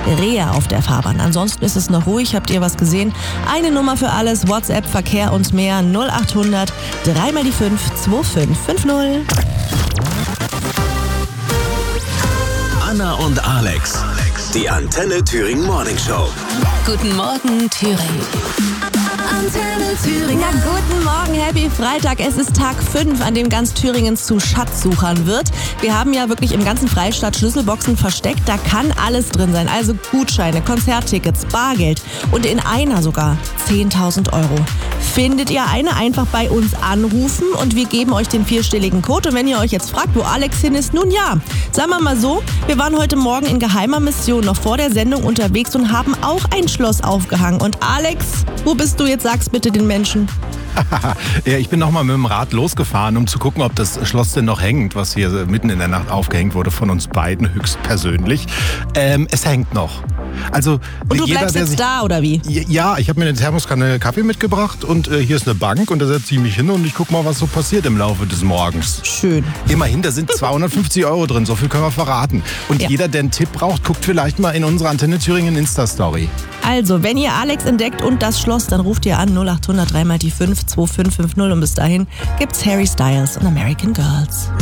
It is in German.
Rehe auf der Fahrbahn. Ansonsten ist es noch ruhig. Habt ihr was gesehen? Eine Nummer für alles. WhatsApp, Verkehr und mehr. 0800 3 mal die 5 2550. Anna und Alex, die Antenne Thüringen Morning Show. Guten Morgen, Thüringen. Antenne Thüringen. Ja, guten Morgen, happy Freitag. Es ist Tag 5, an dem ganz Thüringen zu Schatzsuchern wird. Wir haben ja wirklich im ganzen Freistaat Schlüsselboxen versteckt. Da kann alles drin sein. Also Gutscheine, Konzerttickets, Bargeld und in einer sogar 10.000 Euro. Findet ihr eine, einfach bei uns anrufen und wir geben euch den 4-stelligen Code. Und wenn ihr euch jetzt fragt, wo Alex hin ist, nun ja, sagen wir mal so, wir waren heute Morgen in geheimer Mission noch vor der Sendung unterwegs und haben auch ein Schloss aufgehangen. Und Alex, wo bist du jetzt? Sag's bitte den Menschen. Ja, ich bin nochmal mit dem Rad losgefahren, um zu gucken, ob das Schloss denn noch hängt, was hier mitten in der Nacht aufgehängt wurde von uns beiden höchstpersönlich. Es hängt noch. Also, und du bleibst jetzt da, oder wie? Ja, ich habe mir eine Thermoskanne Kaffee mitgebracht und hier ist eine Bank und da setze ich mich hin und ich gucke mal, was so passiert im Laufe des Morgens. Schön. Immerhin, da sind 250 Euro drin, so viel können wir verraten. Und jeder, der einen Tipp braucht, guckt vielleicht mal in unsere Antenne Thüringen Insta-Story. Also, wenn ihr Alex entdeckt und das Schloss, dann ruft ihr an 0800 3 mal die 5 2550 und bis dahin gibt's Harry Styles und American Girls.